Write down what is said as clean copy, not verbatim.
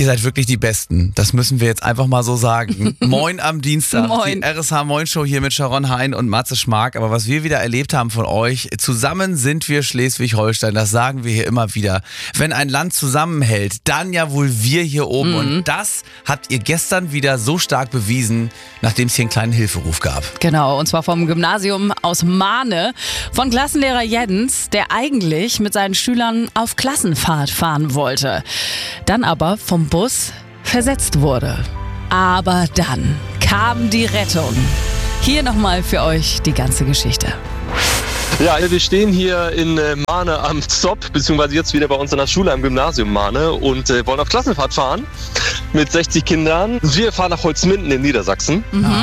Ihr seid wirklich die Besten. Das müssen wir jetzt einfach mal so sagen. Moin am Dienstag. Moin. Die RSH Moin Show hier mit Sharon Hein und Matze Schmark. Aber was wir wieder erlebt haben von euch, zusammen sind wir Schleswig-Holstein. Das sagen wir hier immer wieder. Wenn ein Land zusammenhält, dann ja wohl wir hier oben. Und das habt ihr gestern wieder so stark bewiesen, nachdem es hier einen kleinen Hilferuf gab. Genau, und zwar vom Gymnasium aus Mahne. Von Klassenlehrer Jens, der eigentlich mit seinen Schülern auf Klassenfahrt fahren wollte. Dann aber vom Bus versetzt wurde. Aber dann kam die Rettung. Hier nochmal für euch die ganze Geschichte. Ja, wir stehen hier in Mahne am Stop, beziehungsweise jetzt wieder bei uns an der Schule am Gymnasium Mahne und wollen auf Klassenfahrt fahren mit 60 Kindern. Wir fahren nach Holzminden in Niedersachsen.